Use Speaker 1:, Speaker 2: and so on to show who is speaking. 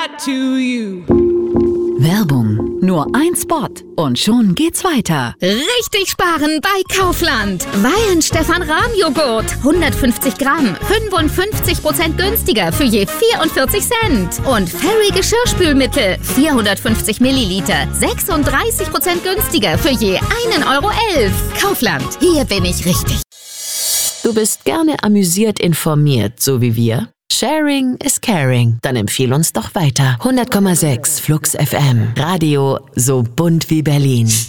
Speaker 1: To you.
Speaker 2: Werbung. Nur ein Spot und schon geht's weiter.
Speaker 3: Richtig sparen bei Kaufland. Weihenstephan Rahmjoghurt. 150 Gramm. 55% günstiger für je 44 Cent. Und Fairy Geschirrspülmittel. 450 Milliliter. 36% günstiger für je 1,11 Euro. Kaufland. Hier bin ich richtig.
Speaker 4: Du bist gerne amüsiert informiert, so wie wir? Sharing is caring. Dann empfehl uns doch weiter. 100,6 Flux FM. Radio so bunt wie Berlin.